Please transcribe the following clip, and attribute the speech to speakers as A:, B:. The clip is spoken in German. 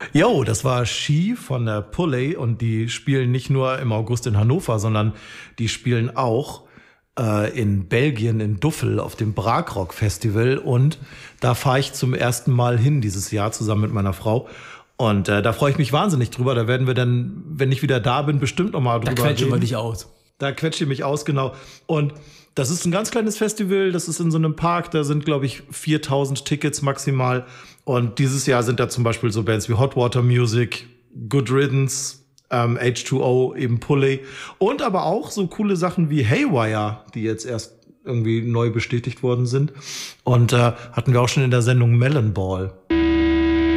A: Jo, das war Ski von der Pulley und die spielen nicht nur im August in Hannover, sondern die spielen auch in Belgien, in Duffel, auf dem Bragrock Festival. Und da fahre ich zum ersten Mal hin dieses Jahr zusammen mit meiner Frau. Und da freue ich mich wahnsinnig drüber. Da werden wir dann, wenn ich wieder da bin, bestimmt noch mal drüber reden.
B: Da quetschen wir dich aus.
A: Da quetscht ihr mich aus, genau. Und das ist ein ganz kleines Festival. Das ist in so einem Park. Da sind, glaube ich, 4.000 Tickets maximal. Und dieses Jahr sind da zum Beispiel so Bands wie Hot Water Music, Good Riddance, H2O, eben Pulley. Und aber auch so coole Sachen wie Haywire, die jetzt erst irgendwie neu bestätigt worden sind. Und hatten wir auch schon in der Sendung Melon Ball.